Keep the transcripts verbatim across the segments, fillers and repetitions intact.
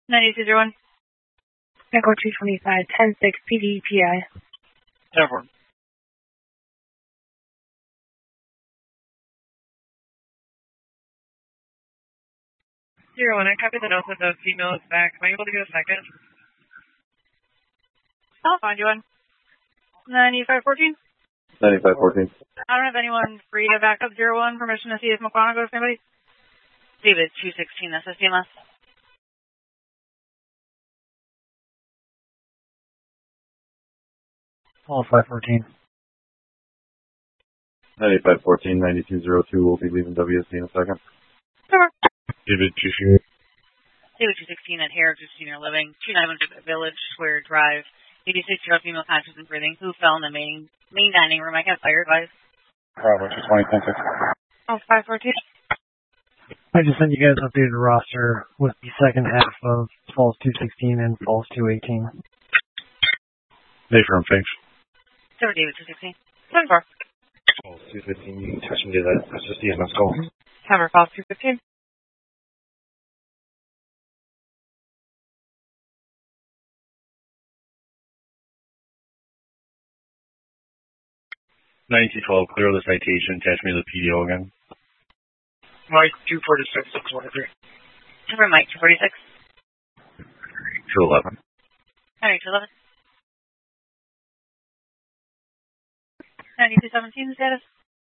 ninety-two zero one. Echo two twenty-five, ten six, P D P I. ten four. Zero one, I copy the note that the female is back. Am I able to get a second? I'll find you one. ninety-five fourteen. ninety-five fourteen. I don't have anyone free to back up zero one. Permission to see if McQuana goes to anybody. David, two sixteen, S S D M S. All five fourteen. ninety-five fourteen, ninety-two zero two will be leaving W S D in a second. Sure. David, two sixteen. David, two sixteen at Heritage Senior Living, two ninety-one Village Square Drive. eighty-six-year-old female conscious and breathing who fell in the main main dining room. I got fire advice. Bravo, two twenty, ten six. Oh, five fourteen. I just sent you guys updated roster with the second half of Falls two sixteen and Falls two eighteen. They firm, thanks. Sir, David, two sixteen. seven four. Falls two fifteen, you can touch me to that S S D M S call. Hammer, Falls two fifteen. ninety-two twelve, clear the citation, attach me to the P D O again. Mike, two forty-six, six one three. Timber Mike, two forty-six. two eleven. Henry, two eleven. ninety-two seventeen, status.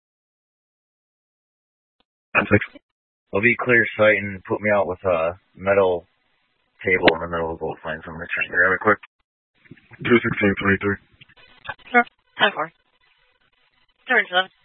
ten six. I'll be clear sight and put me out with a metal table in the middle of both lines. I'm going to try and grab it quick. two sixteen, twenty-three. Sure. ten four. Sir, two eleven.